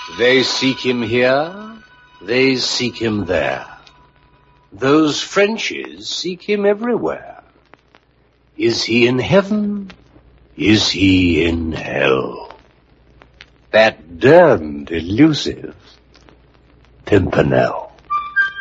They seek him here, they seek him there. Those Frenchies seek him everywhere. Is he in heaven? Is he in hell? That damned elusive Pimpernel.